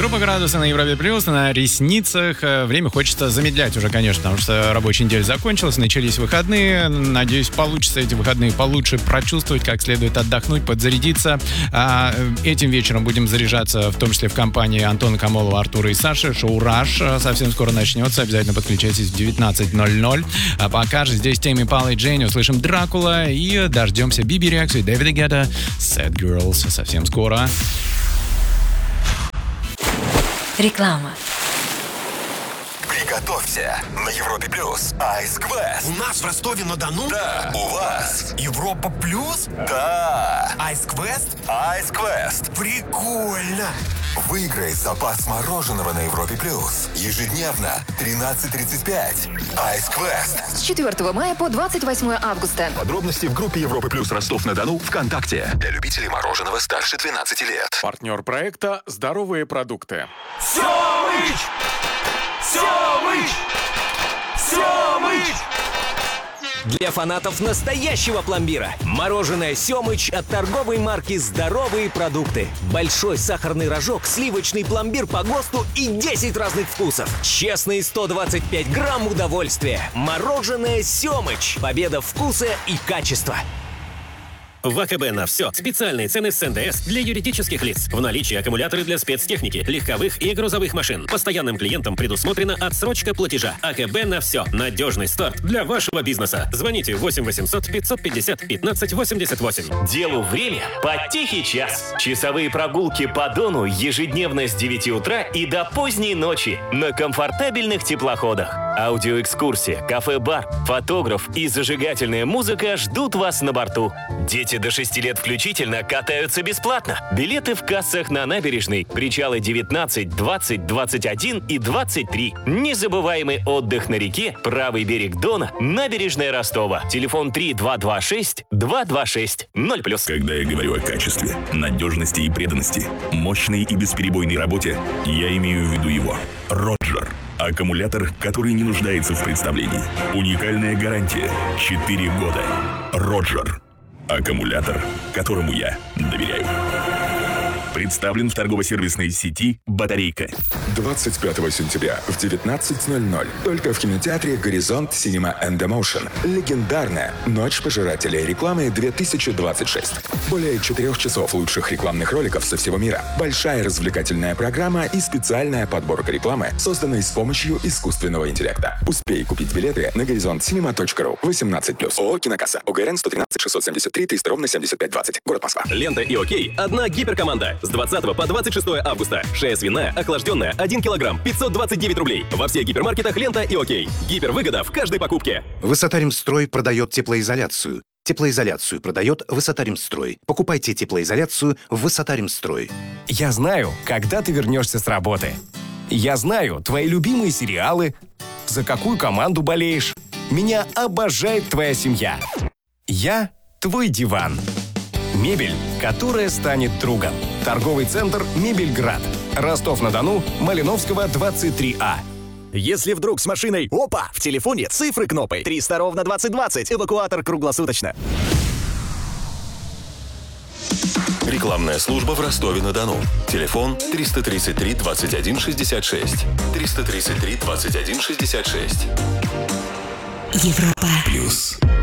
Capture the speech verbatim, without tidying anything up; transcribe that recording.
Группа «Градусы» на Европе Плюс, на ресницах. Время хочется замедлять уже, конечно, потому что рабочая неделя закончилась, начались выходные. Надеюсь, получится эти выходные получше прочувствовать, как следует отдохнуть, подзарядиться. А этим вечером будем заряжаться, в том числе в компании Антона Камолова, Артура и Саши. Шоу «Раш» совсем скоро начнется. Обязательно подключайтесь в девятнадцать ноль ноль. А пока же здесь Тэмми Импала и Дженни. Услышим «Дракула» и дождемся Биби-реакции Дэвида Гетта «Sad Girls» совсем скоро. Реклама. Приготовься. На Европе Плюс Ice Quest. У нас в Ростове-на-Дону? Да. У вас? Европа Плюс? Да. Ice Quest? Ice Quest. Прикольно. Выиграй запас мороженого на Европе Плюс. Ежедневно тринадцать тридцать пять. Ice Quest. С четвёртого мая по двадцать восьмое августа. Подробности в группе Европы Плюс Ростов-на-Дону ВКонтакте. Для любителей мороженого старше двенадцати лет. Партнер проекта «Здоровые продукты». Семыч! Семыч! Семыч! Для фанатов настоящего пломбира. Мороженое «Семыч» от торговой марки «Здоровые продукты». Большой сахарный рожок, сливочный пломбир по ГОСТу и десять разных вкусов. Честные сто двадцать пять грамм удовольствия. Мороженое «Семыч». Победа вкуса и качества. В АКБ на все. Специальные цены с эн дэ эс для юридических лиц. В наличии аккумуляторы для спецтехники, легковых и грузовых машин. Постоянным клиентам предусмотрена отсрочка платежа. АКБ на все. Надежный старт для вашего бизнеса. Звоните восемь восемьсот пятьсот пятьдесят пятнадцать восемьдесят восемь. Делу время по тихий час. Часовые прогулки по Дону ежедневно с девяти утра и до поздней ночи на комфортабельных теплоходах. Аудиоэкскурсия, кафе-бар, фотограф и зажигательная музыка ждут вас на борту. Дети до шести лет включительно катаются бесплатно. Билеты в кассах на набережной. Причалы девятнадцать, двадцать, двадцать один и двадцать три. Незабываемый отдых на реке, правый берег Дона, набережная Ростова. Телефон три два два шесть два два шесть ноль плюс. Когда я говорю о качестве, надежности и преданности, мощной и бесперебойной работе, я имею в виду его. Роджер. Аккумулятор, который не нуждается в представлении. Уникальная гарантия. четыре года. Роджер. Аккумулятор, которому я доверяю. Представлен в торгово-сервисной сети «Батарейка». двадцать пятого сентября в девятнадцать ноль ноль. Только в кинотеатре «Горизонт Cinema and Emotion». Легендарная «Ночь пожирателей рекламы две тысячи двадцать шесть». Более четырех часов лучших рекламных роликов со всего мира. Большая развлекательная программа и специальная подборка рекламы, созданная с помощью искусственного интеллекта. Успей купить билеты на горизонт синема точка ру. восемнадцать плюс. ООО «Кинокасса». ОГРН сто тринадцать шестьсот семьдесят три триста ровно семьдесят пять двадцать. Город Москва. Лента и Окей. Одна гиперкоманда. С двадцатого по двадцать шестое августа. Шея свиная, охлажденная, один килограмм, пятьсот двадцать девять рублей. Во всех гипермаркетах «Лента» и Окей. Гипервыгода в каждой покупке. Высотаримстрой продает теплоизоляцию. Теплоизоляцию продает Высотаримстрой. Покупайте теплоизоляцию в Высотаримстрой. Я знаю, когда ты вернешься с работы. Я знаю твои любимые сериалы, за какую команду болеешь. Меня обожает твоя семья. Я твой диван. Мебель, которая станет другом. Торговый центр «Мебельград». Ростов-на-Дону, Малиновского, двадцать три А. Если вдруг с машиной опа, в телефоне цифры кнопкой триста ровно двадцать двадцать. Эвакуатор круглосуточно. Рекламная служба в Ростове-на-Дону. Телефон триста тридцать три двадцать один шестьдесят шесть. триста тридцать три двадцать один шестьдесят шесть. Европа Плюс.